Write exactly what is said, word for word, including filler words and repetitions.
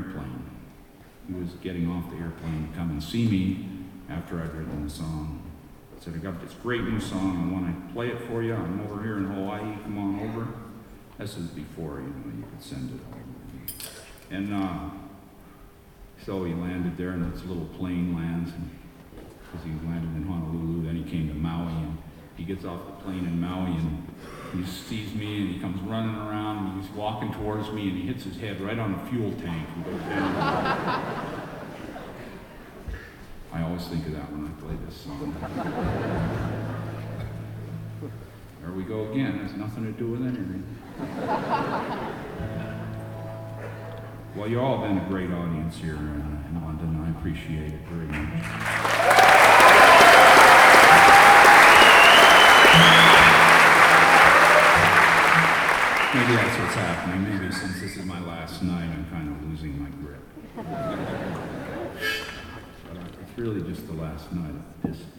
airplane. He was getting off the airplane to come and see me after I'd written the song. I said, I got this great new song, I want to play it for you. I'm over here in Hawaii, come on over. This is before, you know, you could send it over. And uh, so he landed there, and this little plane lands, because he landed in Honolulu. Then he came to Maui, and he gets off the plane in Maui, and he sees me, and he comes running around, and he's walking towards me, and he hits his head right on the fuel tank and goes down. I always think of that when I play this song. There we go again. It has nothing to do with anything. Well, you all been a great audience here in, in London. I appreciate it very much. Maybe that's what's happening. Maybe since this is my last night, I'm kind of losing my grip. But it's really just the last night of this